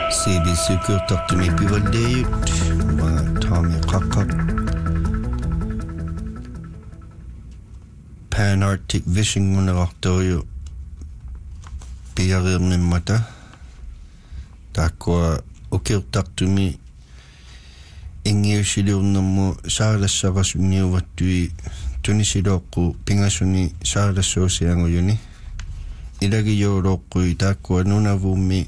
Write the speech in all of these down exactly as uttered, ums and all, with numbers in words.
Sibisykurtartumi pivalleeyut vanga taami qaqqaq Pan-Arctic Visingunerartoriu piareernimmata taakkua ukirtartumi ingiusiluunnermu saalassaqasuniuvattui tunisiloqqu pingasuni saalassuusianguyuni ilagijooloqqui taakkua nunavuummi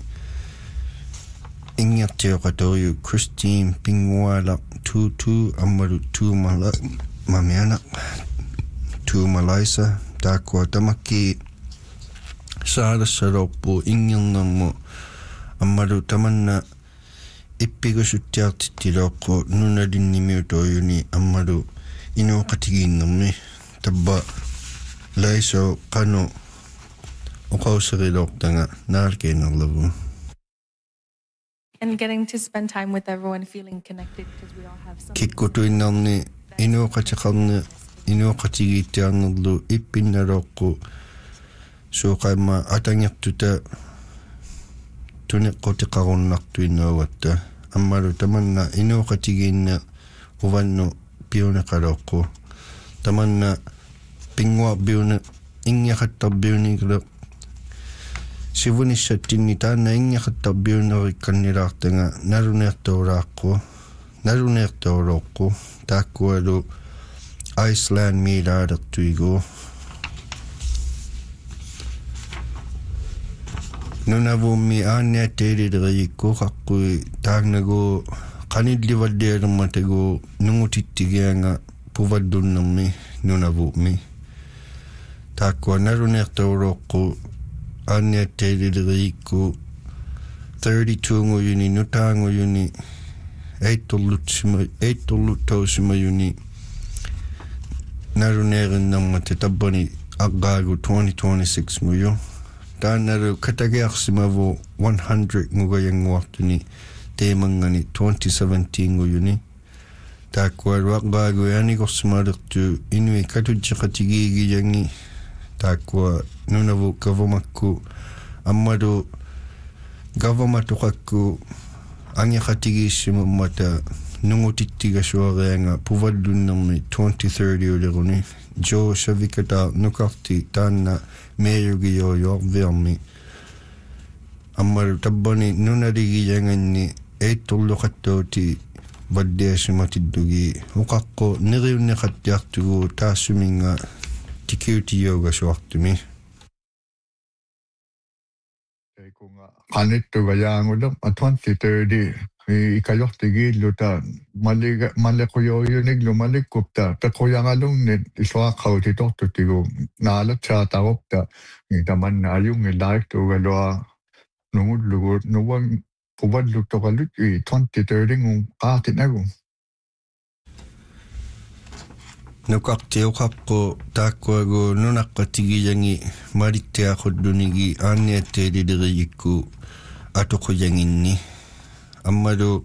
ingertioqatoriu Christine Pinguala tutu ammalu tuumala mamiana tuumalaisa taakkua tamakki saalassalorpu ingirnermu ammalu tamanna ippigusuttiartittiloqqu nunalinnimiutoriuni ammalu inuuqatigiinnermi tabba laiso qanu uqauseriloqtanga naalkeenerlavu. And getting to spend time with everyone, feeling connected because we all have some. Kikkutuinnerni inuuqatiqarni inuuqatigiittiarnerlu ippinnaloqqu suuqaimma atangertuta tuneqqutiqarunnartuinnuavatta ammalu tamanna inuuqatigiinna uvannu piuneqaloqqu tamanna pingua biune ingiaqattarbiuniglu sivunissattinni taanna ingiaqattarbiunerikkannilаарtanga naluneertoolaaqku naluneertooloqqu taakkualu Iceland miilaalertuigu nunavummi aanniatteelileriikku qaqqui taagnagu qanillivallialermatagu nungutittigianga puvallunnermi nunavummi taakkua naluneertooloqqu aanniatteelileriikku thirty-two nguyuni nutaanguyuni eittorluttausimayuni naluneerinnermata tabbani aqqaagu twenty twenty-six nguyu taannalu katagiarsimavu one hundred ngugayanguartuni teemangani twenty seventeen nguyuni taakkualu aqqaagu yaanigorsimalertu inui katujjiqatigiigiyangi taakkua nunavu gavamakku ammalu gavamatuqakku angiqatigiissimammata nungutittigasuarianga puvallunnermi twenty thirty uleruni Joe Shavikata nukarti taanna meeyugiyooyorviarmi ammalu tabbani nunaligiyanganni eittorluqattauti valliasimatiddugi uqaqqu niriunneqattiartugu taassuminga tikutiyoogasuartumi kunga qanittuga yaangulum twenty thirty ikajortigiilluta maliga malequyooyuniglu malikkupta peqoyangalungnit isuaqautitortutigu naalatsaataropta tamanna ajungi laiftuugalua nungullugu nuwan puvalluttoqalut twenty thirty ngun qaatinagu nuqartiuqaqqu taakkuagu nunaqqatigiyangi marittiaqullunigi aanniatteelileriikku atuquyanginni ammalu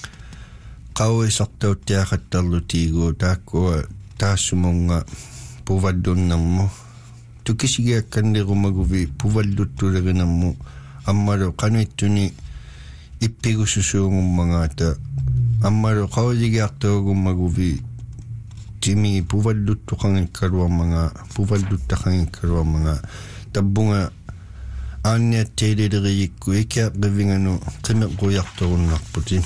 qauisartauttiaqattarlutiigu taakkua taassumunga puvallunnermu tukisigiakkannirumaguvi puvalluttulerinamu ammalu qanuittuni ippigususuungummangaata ammalu qauligiartaugumaguvi timi puvalluttuqangikkaluarmanga puvalluttaqangikkaluarmanga tabbunga aanniatteelileriikku ikiaqivinganu qimeqquyartorunnarputi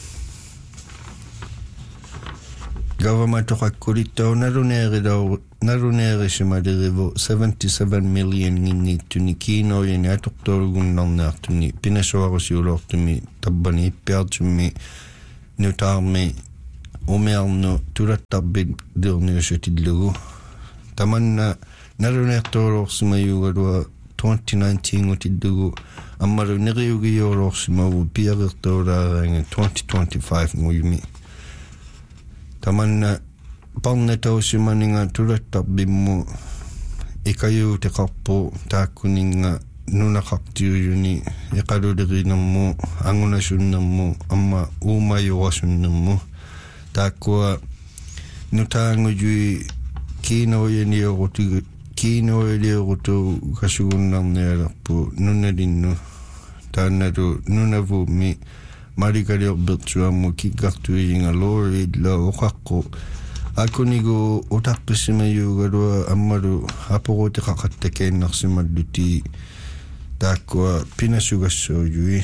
gavamatoqakkulittau naluneerilau naluneerisimalerivu seventy-seven million nginniittuni kiinoyini atortoolugunnarnaartuni pinasuarusiuloortumi tabbani ippiartummi nutaarmi umiarnu tulattarpit liorniusutillugu tamanna naluneertoolorsimayugalua twenty nineteen utillugu ammalu neriugiyoolorsimavu piagertoolaaraanga twenty twenty-five nguyumi tamanna parnatausimaninga tulattarpimmu ikayuuteqarpu taakkuninga nunaqartiuyuni iqalulerinermu angunasunnermu amma uumayuasunnermu taakkua nutaangujui kiinoyaniorutigu kiinoyaliortu kasugunnarnialerpu nunalinnu Tanaru Nunavu mi Marigario Biltuamu Kikatuinga Lori La Okako Akunigo Otakusimayu Garua Amaru Apo te Kakateke Naksimaduti Takwa Pinasugaso Yui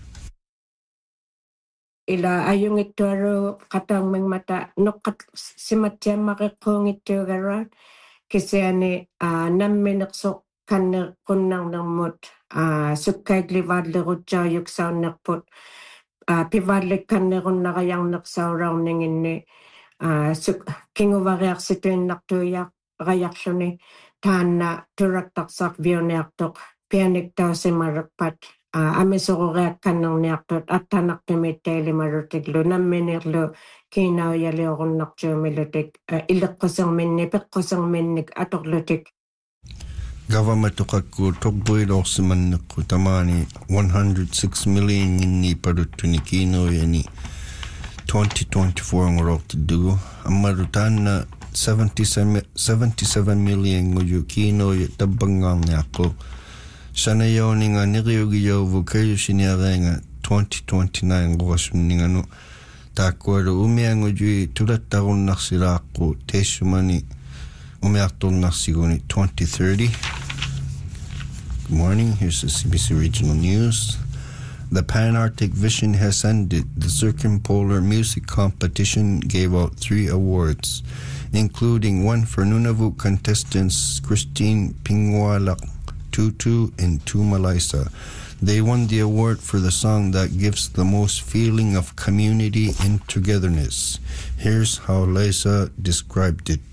Ila ayong itoro katang meng mata nokat simatya makikong ito garan kasi ani uh, naminaksok kan kunang ng mut uh, sukay livad lirut jaw yuk saw nakput uh, pivadlik kan nirun nakayang naksaw raw ningin ni uh, suk kinguvariak situin naktuyak reaksyon ni tan na turak taksak viyonek tok pianik daw si marakpat Uh, ame sokore kanong niaktot at tanak timiteli marutiglo na minirlo kinaw yali akong nakcho milutik uh, ilak kosang minnipik kosang minnik atok lutik. Government tukakku tokboy doksiman nakku tamani one hundred six million ni parutu ni kino yani twenty twenty-four ngorok tudu amarutan na seventy-seven million nguju kino tabangang nyako Sana yau ni nga niriyugi yau vukayu siniara nga twenty twenty-nine ngorasum ni nga no takwaro umea ngujui tulatarun naksirako tesumani umeaktol naksigoni twenty thirty. Good morning, here's the C B C Regional News. The Pan-Arctic Vision has ended. The Circumpolar Music Competition gave out three awards, including one for Nunavut contestants Christine Pingwalak Tutu and Tumalaisa. They won the award for the song that gives the most feeling of community and togetherness. Here's how Lisa described it.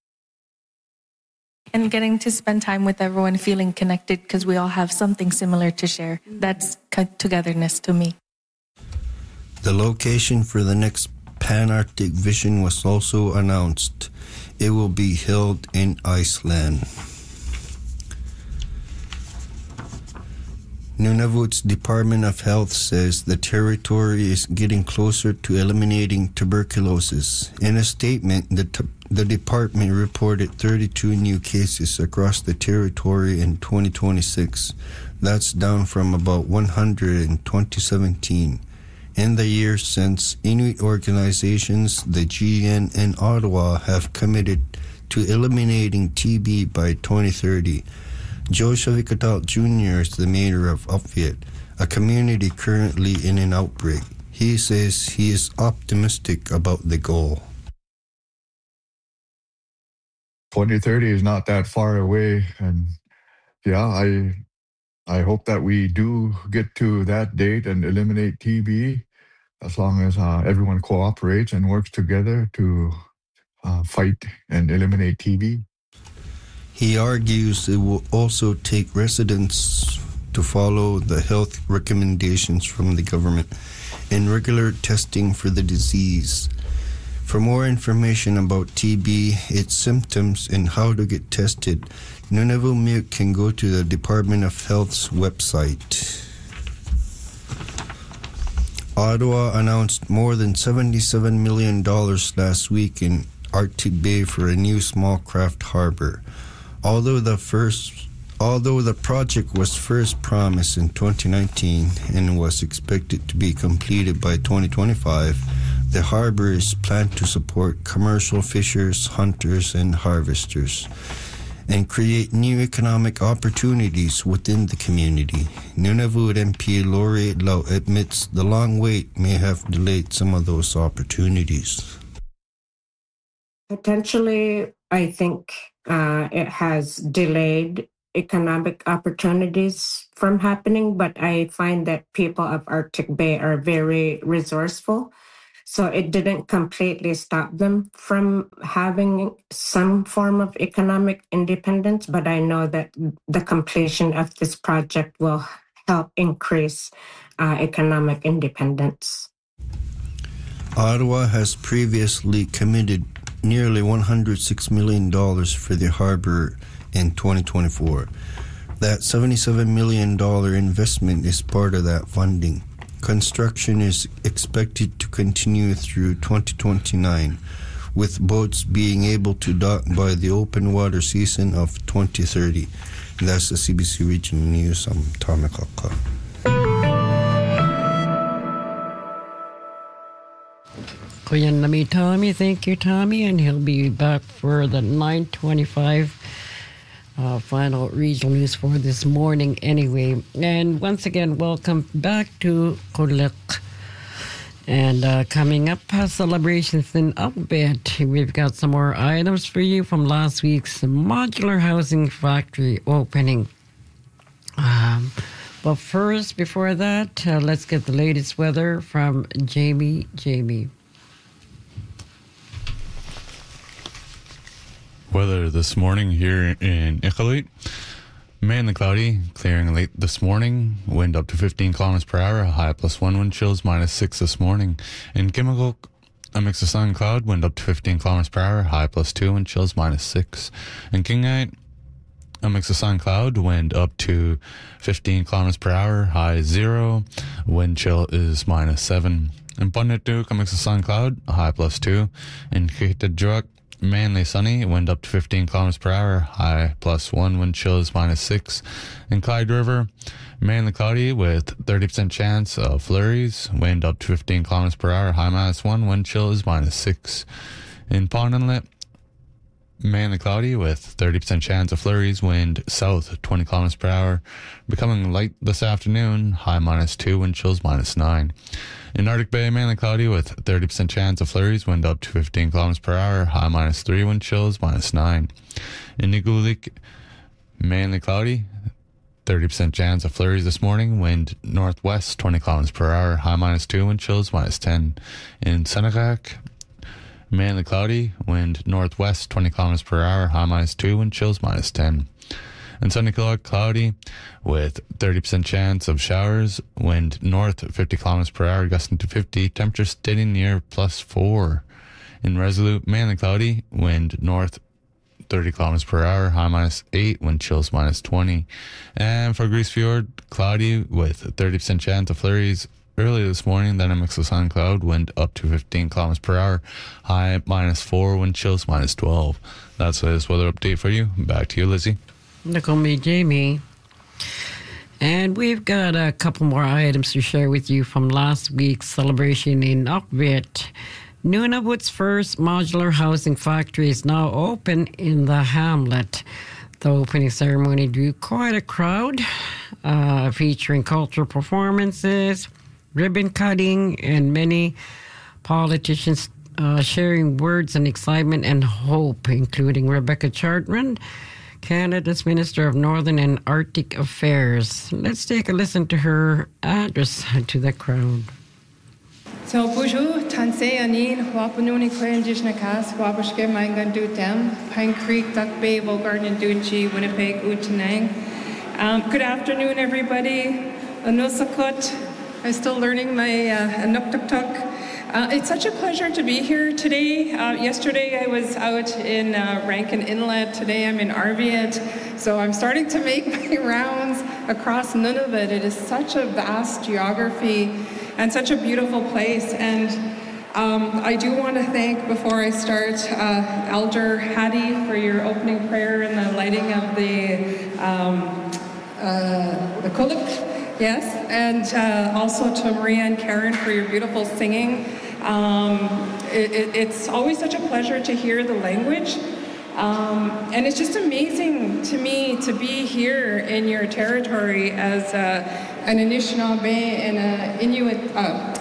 And getting to spend time with everyone, feeling connected because we all have something similar to share. That's togetherness to me. The location for the next Pan-Arctic Vision was also announced. It will be held in Iceland. Nunavut's Department of Health says the territory is getting closer to eliminating tuberculosis. In a statement, the, t- the department reported thirty-two new cases across the territory in twenty twenty-six. That's down from about one hundred in twenty seventeen. In the years since, Inuit organizations, the G N and Ottawa have committed to eliminating T B by twenty thirty. Joe Shavikatal Junior is the mayor of Upfiat, a community currently in an outbreak. He says he is optimistic about the goal. twenty thirty is not that far away, and yeah, I I hope that we do get to that date and eliminate T B as long as uh, everyone cooperates and works together to uh, fight and eliminate T B. He argues it will also take residents to follow the health recommendations from the government and regular testing for the disease. For more information about T B, its symptoms, and how to get tested, Nunavut Miyuk can go to the Department of Health's website. Ottawa announced more than seventy-seven million dollars last week in Arctic Bay for a new small craft harbor. Although the first, although the project was first promised in twenty nineteen and was expected to be completed by twenty twenty-five, the harbor is planned to support commercial fishers, hunters, and harvesters, and create new economic opportunities within the community. Nunavut M P Laureate Lau admits the long wait may have delayed some of those opportunities. Potentially, I think uh, it has delayed economic opportunities from happening, but I find that people of Arctic Bay are very resourceful. So it didn't completely stop them from having some form of economic independence, but I know that the completion of this project will help increase uh, economic independence. Ottawa has previously committed nearly one hundred six million dollars for the harbor in twenty twenty-four. That seventy-seven million dollars investment is part of that funding. Construction is expected to continue through twenty twenty-nine, with boats being able to dock by the open water season of twenty thirty. That's the C B C Regional News. I'm Tommy Kaka. Kuyanami Tommy, thank you, Tommy, and he'll be back for the nine twenty-five uh, final regional news for this morning anyway. And once again, welcome back to Kulak. And uh, coming up, uh, celebrations in Albert. We've got some more items for you from last week's modular housing factory opening. Um, but first, before that, uh, let's get the latest weather from Jamie. Jamie. Weather this morning here in Iqaluit. Mainly cloudy, clearing late this morning. Wind up to fifteen kilometers per hour, high plus one, wind chills minus six this morning. In Kimagok, a mix of sun and cloud, wind up to fifteen kilometers per hour, high plus two, wind chills minus six. In Kingite, a mix of sun and cloud, wind up to fifteen kilometers per hour, high zero, wind chill is minus seven. In Punditduk, a mix of sun and cloud, high plus two. In Kitadjuk, mainly sunny, wind up to fifteen kilometers per hour, high plus one, wind chill is minus six. In Clyde River, mainly cloudy with thirty percent chance of flurries, wind up to fifteen kilometers per hour, high minus one, wind chill is minus six. In Pond Inlet, mainly cloudy with thirty percent chance of flurries, wind south twenty kilometers per hour, becoming light this afternoon, high minus two, wind chills minus nine. In Arctic Bay, mainly cloudy with thirty percent chance of flurries, wind up to fifteen kilometers per hour, high minus three, wind chills minus nine. In Nigulik, mainly cloudy, thirty percent chance of flurries this morning, wind northwest twenty kilometers per hour, high minus two, wind chills minus ten. In Senegak, mainly cloudy, wind northwest twenty kilometers per hour, high minus two, wind chills minus ten. In Sunny Killock, cloudy with thirty percent chance of showers, wind north fifty kilometers per hour, gusting to fifty, temperature steady near plus four. In Resolute, mainly cloudy, wind north thirty kilometers per hour, high minus eight, wind chills minus twenty. And for Grease Fjord, cloudy with thirty percent chance of flurries early this morning, then a mix of sun and cloud, wind up to fifteen kilometers per hour, high minus four, wind chills minus twelve. That's the latest weather update for you. Back to you, Lizzie. Look on me, Jamie. And we've got a couple more items to share with you from last week's celebration in Upwit. Nunavut's first modular housing factory is now open in the hamlet. The opening ceremony drew quite a crowd, uh, featuring cultural performances, ribbon cutting, and many politicians uh, sharing words and excitement and hope, including Rebecca Chartrand, Canada's Minister of Northern and Arctic Affairs. Let's take a listen to her address to the crowd. So, bonjour, Tansei Anin, Wapanuni Indigenous Nakas, Wapashke Mangan Dutem, Pine Creek, Duck Bay, Volgarden and Dunchi, Winnipeg, Utenang. Um, good afternoon, everybody. Anusakut. I'm still learning my uh, Anuktuktuk. Uh, it's such a pleasure to be here today. Uh, yesterday I was out in uh, Rankin Inlet. Today I'm in Arviat. So I'm starting to make my rounds across Nunavut. It is such a vast geography and such a beautiful place. And um, I do want to thank, before I start, uh, Elder Hattie for your opening prayer and the lighting of the um, uh, the kulik. Yes, and uh, also to Maria and Karen for your beautiful singing. Um, it, it, it's always such a pleasure to hear the language. Um, and it's just amazing to me to be here in your territory as uh, an Anishinaabe and an Inuit, uh,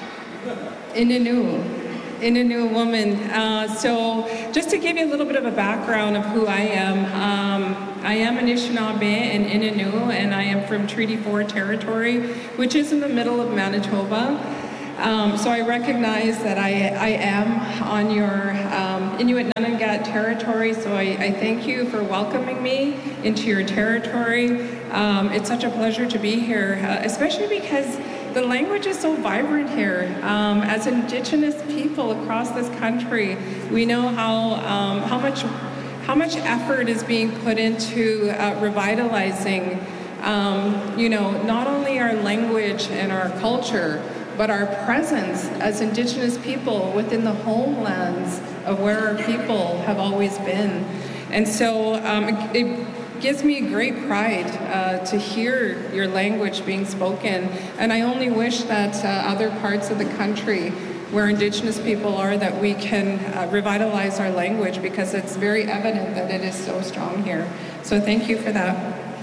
Ininu. Innu woman. Uh, so just to give you a little bit of a background of who I am, um, I am Anishinaabe and Innu, and I am from Treaty four territory, which is in the middle of Manitoba. Um, so I recognize that I, I am on your um, Inuit Nunangat territory, so I, I thank you for welcoming me into your territory. Um, it's such a pleasure to be here, uh, especially because the language is so vibrant here. Um, as Indigenous people across this country, we know how um, how much how much effort is being put into uh, revitalizing, um, you know, not only our language and our culture, but our presence as Indigenous people within the homelands of where our people have always been. And so um, it, it gives me great pride uh, to hear your language being spoken, and I only wish that uh, other parts of the country where Indigenous people are, that we can uh, revitalize our language, because it's very evident that it is so strong here. So thank you for that.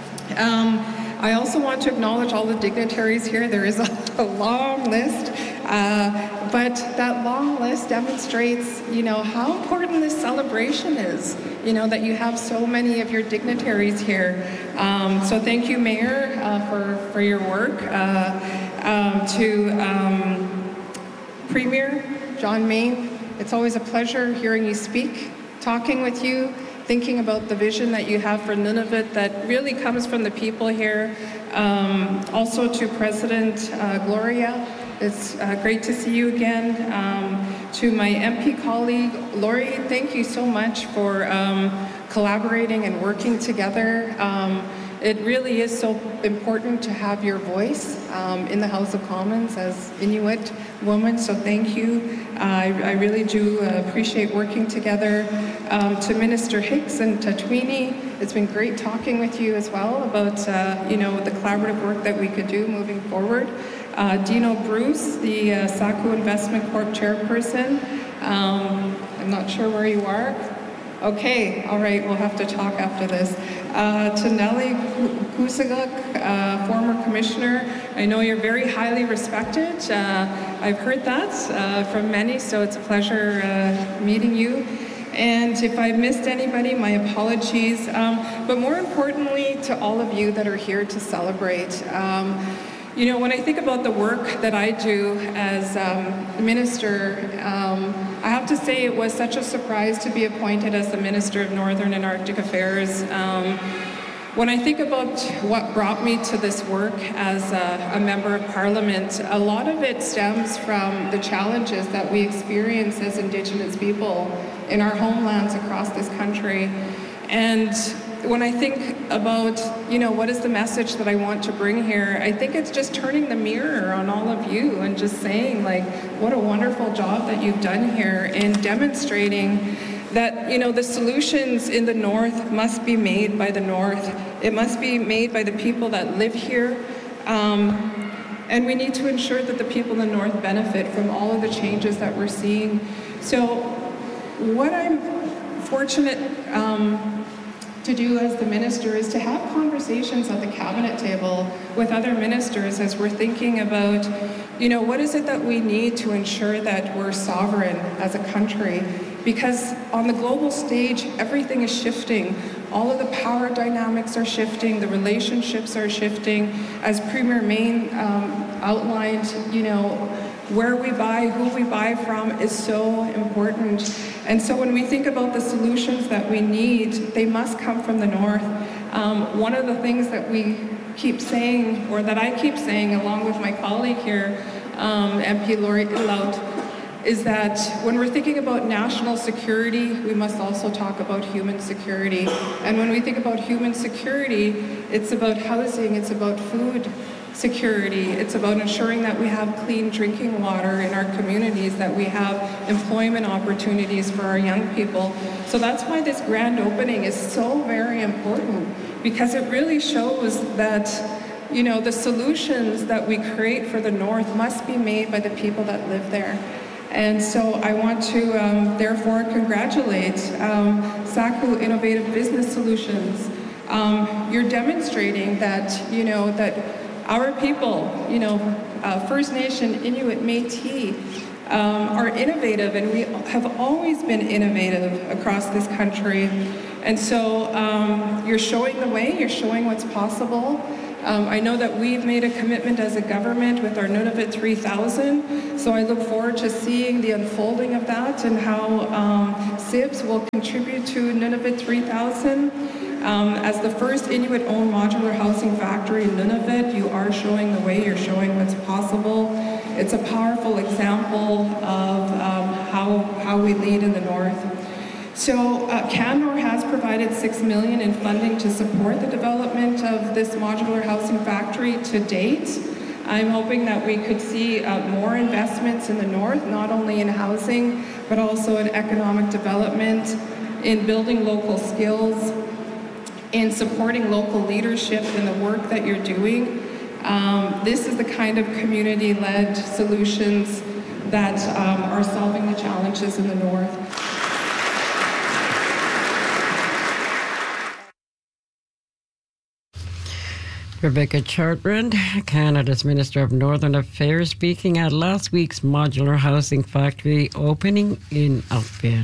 Um, I also want to acknowledge all the dignitaries here. There is a, a long list, uh, but that long list demonstrates, you know, how important this celebration is, you know, that you have so many of your dignitaries here. Um, so thank you, Mayor, uh, for, for your work. Uh, um, to um, Premier John Main, it's always a pleasure hearing you speak, talking with you, thinking about the vision that you have for Nunavut that really comes from the people here. Um, also to President uh, Gloria, it's uh, great to see you again. Um, to my M P colleague, Lori, thank you so much for um, collaborating and working together. Um, It really is so important to have your voice um, in the House of Commons as Inuit woman, so thank you. Uh, I, I really do uh, appreciate working together. Um, to Minister Hicks and Tatwini, it's been great talking with you as well about uh, you know, the collaborative work that we could do moving forward. Uh, Dino Bruce, the uh, Saku Investment Corp chairperson, um, I'm not sure where you are. Okay, all right, we'll have to talk after this. Uh, to Nellie Kusaguk, uh, former commissioner, I know you're very highly respected. Uh, I've heard that uh, from many, so it's a pleasure uh, meeting you. And if I missed anybody, my apologies. Um, but more importantly, to all of you that are here to celebrate. Um, You know, when I think about the work that I do as um, minister, um, I have to say it was such a surprise to be appointed as the Minister of Northern and Arctic Affairs. Um, when I think about what brought me to this work as a, a member of Parliament, a lot of it stems from the challenges that we experience as Indigenous people in our homelands across this country. And when I think about, you know, what is the message that I want to bring here, I think it's just turning the mirror on all of you and just saying, like, what a wonderful job that you've done here in demonstrating that, you know, the solutions in the North must be made by the North. It must be made by the people that live here. Um, and we need to ensure that the people in the North benefit from all of the changes that we're seeing. So what I'm fortunate um, to do as the minister is to have conversations at the cabinet table with other ministers as we're thinking about, you know, what is it that we need to ensure that we're sovereign as a country? Because on the global stage, everything is shifting. All of the power dynamics are shifting, the relationships are shifting. As Premier Main um, outlined, you know, where we buy, who we buy from is so important. And so when we think about the solutions that we need, they must come from the North. Um, one of the things that we keep saying, or that I keep saying along with my colleague here, um, M P Lori Ilaut, is that when we're thinking about national security, we must also talk about human security. And when we think about human security, it's about housing, it's about food security, it's about ensuring that we have clean drinking water in our communities, that we have employment opportunities for our young people. So that's why this grand opening is so very important, because it really shows that, you know, the solutions that we create for the North must be made by the people that live there. And so I want to um, therefore congratulate um, Saku Innovative Business Solutions. Um, you're demonstrating that, you know, that our people, you know, uh, First Nation, Inuit, Métis, um, are innovative, and we have always been innovative across this country. And so um, you're showing the way, you're showing what's possible. Um, I know that we've made a commitment as a government with our Nunavut three thousand, so I look forward to seeing the unfolding of that and how um, S I B S will contribute to Nunavut three thousand. Um, as the first Inuit-owned modular housing factory in Nunavut, you are showing the way, you're showing what's possible. It's a powerful example of um, how, how we lead in the North. So uh, Canmore has provided six million dollars in funding to support the development of this modular housing factory to date. I'm hoping that we could see uh, more investments in the North, not only in housing, but also in economic development, in building local skills, in supporting local leadership in the work that you're doing. Um, this is the kind of community-led solutions that um, are solving the challenges in the north. Rebecca Chartrand, Canada's Minister of Northern Affairs, speaking at last week's modular housing factory opening in Alberta.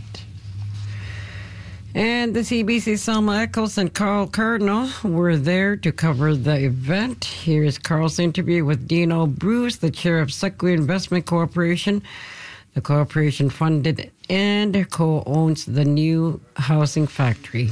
And the C B C Selma Eccles and Carl Cardinal were there to cover the event. Here is Carl's interview with Dino Bruce, the chair of Sequoia Investment Corporation. The corporation funded and co-owns the new housing factory.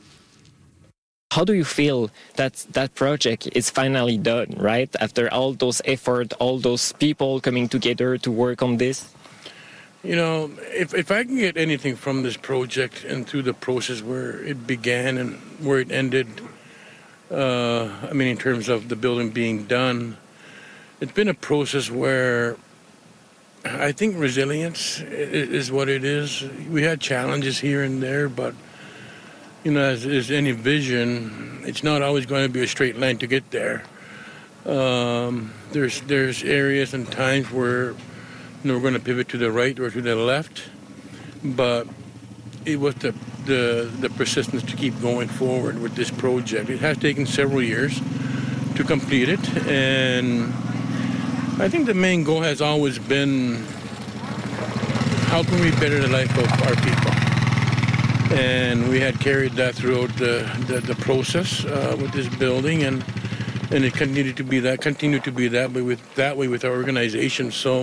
How do you feel that that project is finally done, right? After all those efforts, all those people coming together to work on this? You know, if, if I can get anything from this project and through the process where it began and where it ended, uh, I mean, in terms of the building being done, it's been a process where I think resilience is what it is. We had challenges here and there, but you know, as, as any vision, it's not always going to be a straight line to get there. Um, there's there's areas and times where you know, we're going to pivot to the right or to the left, but it was the, the the persistence to keep going forward with this project. It has taken several years to complete it, and I think the main goal has always been how can we better the life of our people. And we had carried that throughout the, the, the process uh, with this building, and and it continued to be that, continued to be that way with that way with our organization. So,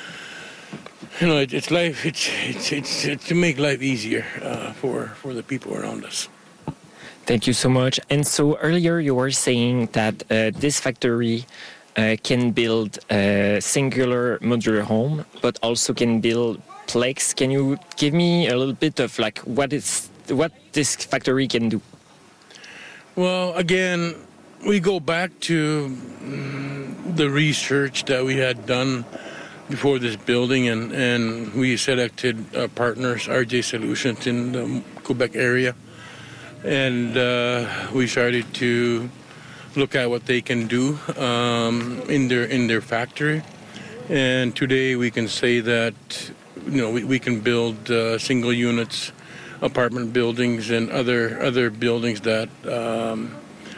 you know, it, it's life. It's it's it's, it's to make life easier uh, for for the people around us. Thank you so much. And so earlier you were saying that uh, this factory uh, can build a singular modular home, but also can build Plex. Can you give me a little bit of like what is what this factory can do? Well, again, we go back to um, the research that we had done before this building, and, and we selected uh, partners, R J Solutions in the Quebec area, and uh, we started to look at what they can do um, in their in their factory, and today we can say that. You know, we, we can build uh, single units, apartment buildings, and other other buildings that um,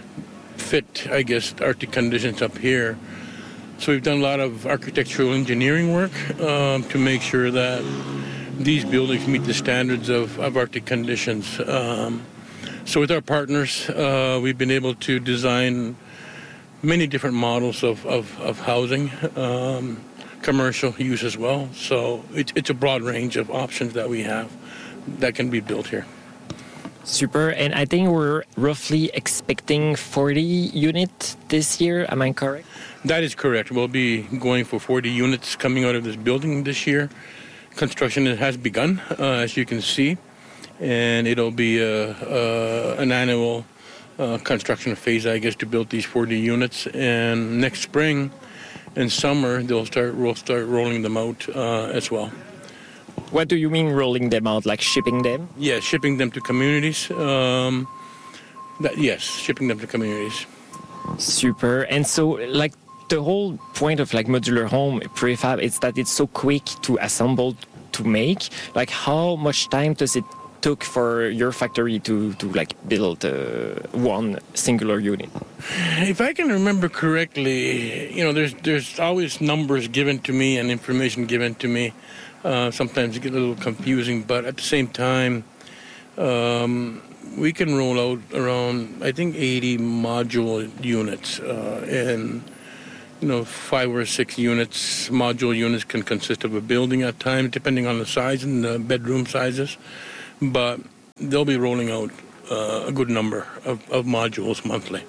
fit, I guess, Arctic conditions up here. So we've done a lot of architectural engineering work um, to make sure that these buildings meet the standards of, of Arctic conditions. Um, so with our partners, uh, we've been able to design many different models of, of, of housing. Um, commercial use as well. So it's, it's a broad range of options that we have that can be built here. Super. And I think we're roughly expecting forty units this year. Am I correct? That is correct. We'll be going for forty units coming out of this building this year. Construction has begun, uh, as you can see, and it'll be a, a, an annual uh, construction phase, I guess, to build these forty units. And next spring, in summer, they'll start we'll start rolling them out uh, as well. What do you mean rolling them out? Like shipping them? Yeah, shipping them to communities. Um, that, yes, shipping them to communities. Super. And so, like, the whole point of like modular home prefab is that it's so quick to assemble, to make. Like, how much time does it took for your factory to, to like build uh, one singular unit? If I can remember correctly, you know, there's there's always numbers given to me and information given to me. Uh, sometimes it gets a little confusing, but at the same time, um, we can roll out around, I think, eighty module units, uh, and you know, five or six units, module units can consist of a building at times, depending on the size and the bedroom sizes. But they'll be rolling out uh, a good number of, of modules monthly.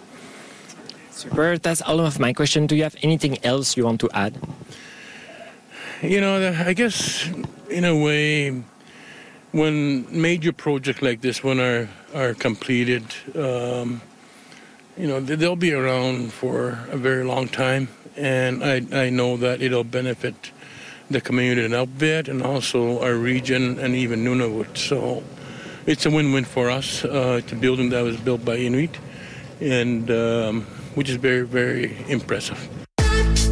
Super. That's all of my question. Do you have anything else you want to add? You know, I guess in a way, when major projects like this one are, are completed, um, you know, they'll be around for a very long time. And I, I know that it'll benefit the community in Alberta and also our region and even Nunavut. So it's a win-win for us. Uh, it's a building that was built by Inuit, and um, which is very, very impressive.